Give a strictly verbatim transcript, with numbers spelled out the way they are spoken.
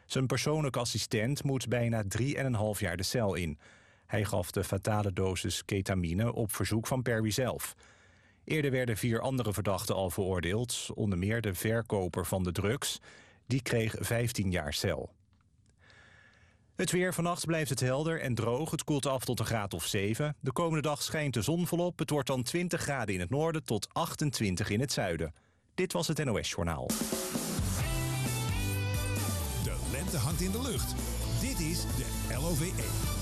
Zijn persoonlijke assistent moet bijna drie en een half jaar de cel in. Hij gaf de fatale dosis ketamine op verzoek van Perry zelf. Eerder werden vier andere verdachten al veroordeeld, onder meer de verkoper van de drugs. Die kreeg vijftien jaar cel. Het weer: vannacht blijft het helder en droog. Het koelt af tot een graad of zeven. De komende dag schijnt de zon volop. Het wordt dan twintig graden in het noorden tot achtentwintig in het zuiden. Dit was het N O S Journaal. De lente hangt in de lucht. Dit is de L O V E.